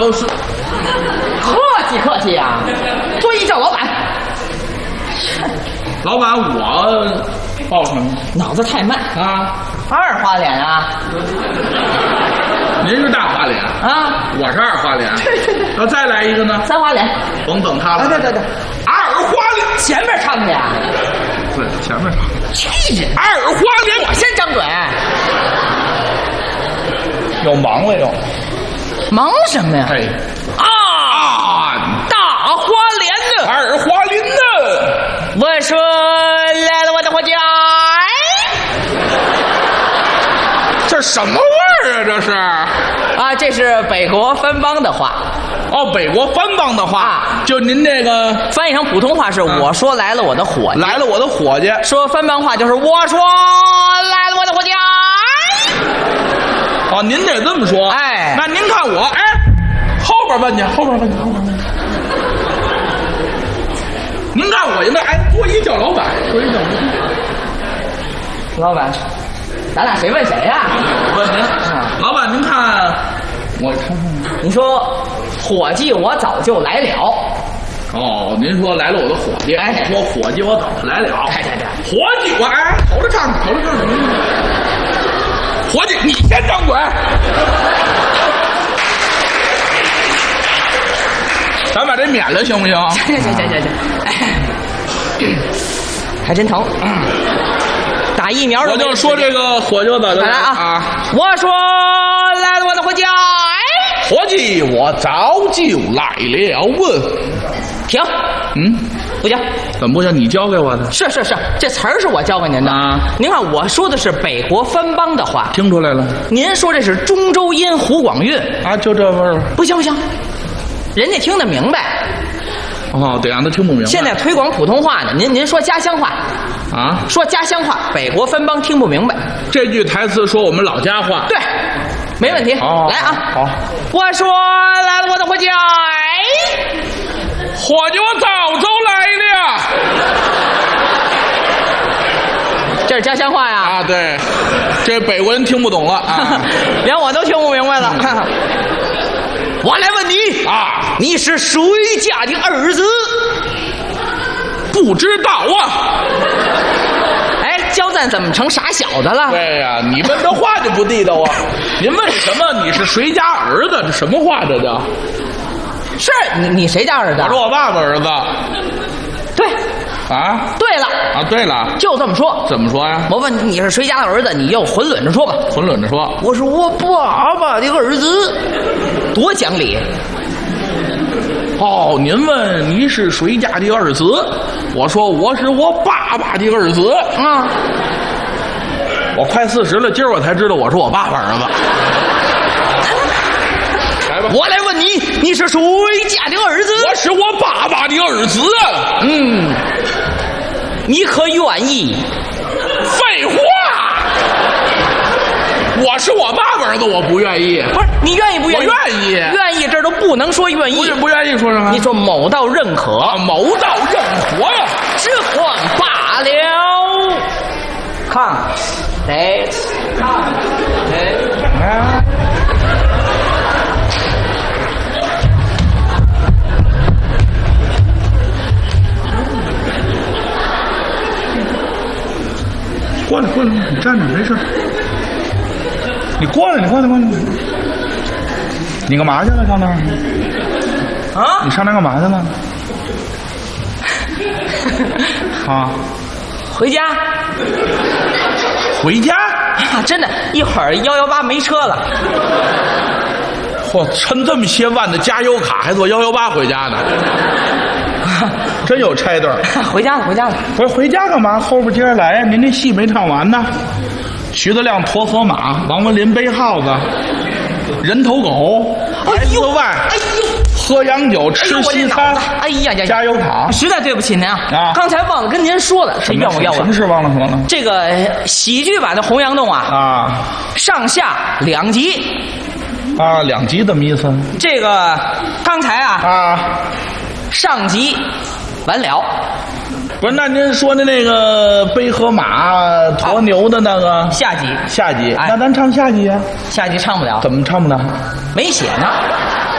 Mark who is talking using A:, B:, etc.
A: 都是。
B: 客气客气呀，坐一叫老板。
A: 老板，我报什么？
B: 脑子太慢
A: 啊！
B: 二花脸啊！
A: 您是大花脸
B: 啊，
A: 我是二花脸。要再来一个呢？
B: 三花脸。
A: 甭等他了。
B: 对，
A: 二花脸，
B: 前面唱去呀。
A: 对，前面唱。
B: 去，
A: 二花脸，
B: 我先张嘴。
A: 又忙了又。
B: 忙什么呀？
A: 嘿。
B: 大花脸呢？
A: 二花脸呢？
B: 我说来了我的花家。
A: 这什么味儿啊？这是
B: 啊，这是北国番邦的话。
A: 哦，北国番邦的话，就您这个
B: 翻译成普通话是我说来了我的伙计，
A: 来了我的伙计。
B: 说番邦话就是我说来了我的伙计。
A: 哦，您得这么说。
B: 哎，
A: 那您看我，哎，后边问去，后边问去。您看我现在，哎，多一叫老板，多一叫
B: 老板，咱俩谁问谁呀？
A: 问您，老板，您看我看看。
B: 你说伙计，我早就来了。
A: 哦，您说来了我的伙计，
B: 哎，
A: 说伙计我早就来了。
B: 对，
A: 伙计，我哎，头着唱。伙计，你先张嘴。咱把这免了行不行？
B: 行，还真疼。打疫苗
A: 我就说这个伙计我早就来了啊！
B: 我说来了我的伙计，哎，
A: 伙计我早就来了。
B: 停。不行。
A: 怎么不行？你教给我的。
B: 是，这词儿是我教给您的啊。您看我说的是北国番邦的话，
A: 听出来了。
B: 您说这是中州音湖广韵
A: 啊，就这味儿。
B: 不行，人家听得明白。
A: 哦，得让他听不明白。
B: 现在推广普通话呢，您说家乡话
A: 啊？说
B: 家乡话，北国番邦听不明白。
A: 这句台词说我们老家话。
B: 对，没问题。
A: 哦，
B: 来啊！
A: 好，
B: 我说来了我的伙计，哎，
A: 伙计我早就来了。
B: 这是家乡话呀？
A: 啊，对，这北国人听不懂了啊，
B: 连我都听不明白了。我来问你
A: 啊，
B: 你是谁家的儿子？
A: 不知道啊。
B: 哎，焦赞怎么成傻小子了？
A: 对呀，你问这话就不地道啊！您问什么？你是谁家儿子？这什么话？这叫？
B: 是你谁家儿子？
A: 我是我爸爸儿子。
B: 对。
A: 啊？
B: 对了。
A: 啊，对了，
B: 就这么说。
A: 怎么说呀？
B: 我问你是谁家的儿子，你就混乱着说吧。
A: 混乱着说。
B: 我是我爸爸的儿子，多讲理。
A: 哦，您问你是谁家的儿子？我说我是我爸爸的儿子。
B: 啊，
A: 我快40了，今儿我才知道我是我爸爸儿子。来吧，
B: 我来问你，你是谁家的儿子？
A: 我是我爸爸的儿子。
B: 你可愿意？
A: 废话，我是我爸爸儿子，我不愿意。
B: 不是你愿意不愿意？
A: 我愿意。
B: 愿意这都不能说愿意。
A: 不愿意说什么？
B: 你说某道认可，
A: 某道认可呀，
B: 这换罢了。看，得看，得。
A: 过来，你站着没事。你过来。你干嘛去了？上那儿？
B: 啊？
A: 你上那干嘛去了？啊？
B: 回家。
A: 回家？
B: 啊，真的，一会儿118没车了。
A: 嚯，趁这么些万的加油卡，还坐118回家呢。真有差队。
B: 回家了。
A: 不是回家干嘛？后边接着来呀！您这戏没唱完呢。徐德亮驮河马，王文林背耗子，人头狗，孩子外，
B: 哎呦，
A: 喝洋酒，吃西餐，
B: 哎呀，
A: 加油卡。
B: 实在对不起您
A: 啊！
B: 刚才忘了跟您说了，是怨我。
A: 什么事忘了说了？
B: 这个喜剧版的《洪阳洞》
A: 啊，
B: 上下2集。
A: 啊，2集怎么意思？
B: 这个刚才上集完了。
A: 不是，那您说的那个背河马驮牛的那个
B: 下集，
A: 那咱唱下集啊？
B: 下集唱不了。
A: 怎么唱不了？
B: 没写呢。